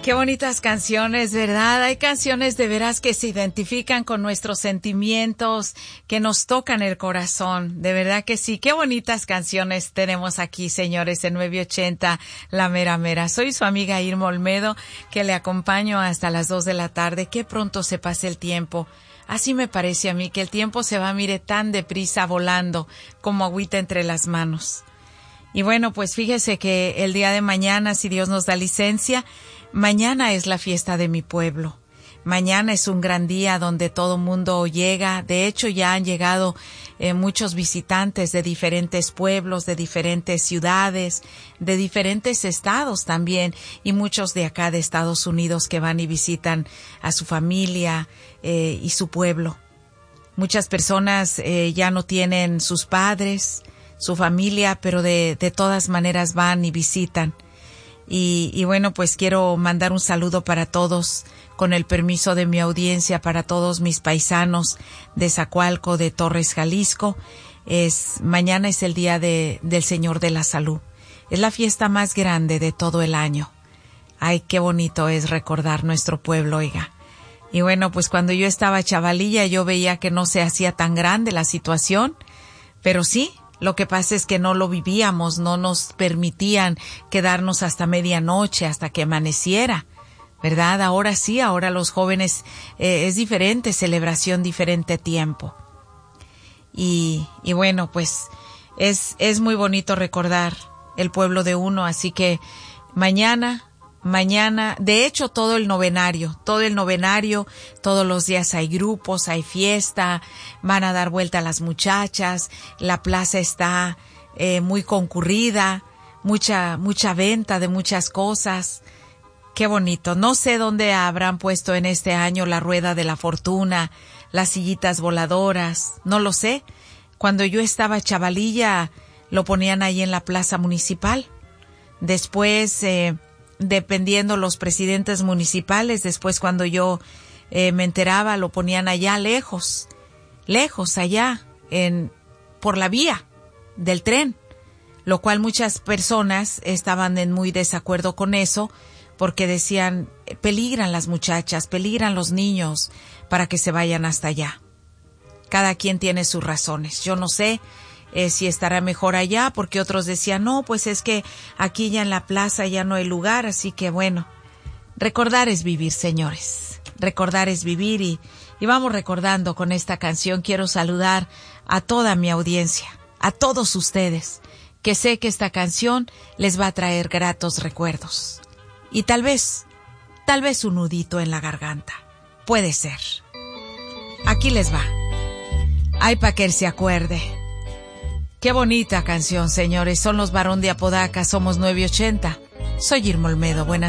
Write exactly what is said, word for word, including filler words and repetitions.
Qué bonitas canciones, ¿verdad? Hay canciones de veras que se identifican con nuestros sentimientos, que nos tocan el corazón. De verdad que sí. Qué bonitas canciones tenemos aquí, señores, en nueve ochenta La Mera Mera. Soy su amiga Irma Olmedo, que le acompaño hasta las dos de la tarde. Qué pronto se pasa el tiempo. Así me parece a mí, que el tiempo se va, mire, tan deprisa, volando, como agüita entre las manos. Y bueno, pues fíjese que el día de mañana, si Dios nos da licencia, mañana es la fiesta de mi pueblo. Mañana es un gran día donde todo mundo llega. De hecho, ya han llegado eh, muchos visitantes de diferentes pueblos, de diferentes ciudades, de diferentes estados también, y muchos de acá de Estados Unidos que van y visitan a su familia eh, y su pueblo. Muchas personas eh, ya no tienen sus padres, su familia, pero de, de todas maneras van y visitan. Y, y bueno, pues quiero mandar un saludo para todos, con el permiso de mi audiencia, para todos mis paisanos de Zacualco, de Torres, Jalisco. Es, mañana es el Día de, del Señor de la Salud. Es la fiesta más grande de todo el año. Ay, qué bonito es recordar nuestro pueblo, oiga. Y bueno, pues cuando yo estaba chavalilla, yo veía que no se hacía tan grande la situación, pero sí. Lo que pasa es que no lo vivíamos, no nos permitían quedarnos hasta medianoche, hasta que amaneciera, ¿verdad? Ahora sí, ahora los jóvenes eh, es diferente, celebración, diferente tiempo. Y, y bueno, pues es, es muy bonito recordar el pueblo de uno, así que mañana... Mañana, de hecho, todo el novenario, todo el novenario, todos los días hay grupos, hay fiesta, van a dar vuelta a las muchachas, la plaza está eh, muy concurrida, mucha, mucha venta de muchas cosas. Qué bonito. No sé dónde habrán puesto en este año la rueda de la fortuna, las sillitas voladoras, no lo sé. Cuando yo estaba chavalilla, lo ponían ahí en la plaza municipal. Después, eh, dependiendo los presidentes municipales, después cuando yo eh, me enteraba, lo ponían allá lejos, lejos allá, en por la vía del tren, lo cual muchas personas estaban en muy desacuerdo con eso, porque decían, peligran las muchachas, peligran los niños para que se vayan hasta allá. Cada quien tiene sus razones. Yo no sé Eh, si estará mejor allá, porque otros decían, no, pues es que aquí ya en la plaza ya no hay lugar, así que bueno, recordar es vivir, señores, recordar es vivir y, y vamos recordando con esta canción. Quiero saludar a toda mi audiencia, a todos ustedes, que sé que esta canción les va a traer gratos recuerdos y tal vez, tal vez un nudito en la garganta, puede ser. Aquí les va, ay, pa' que él se acuerde. Qué bonita canción, señores. Son los Barón de Apodaca. Somos nueve ochenta. Soy Irma Olmedo. Buenas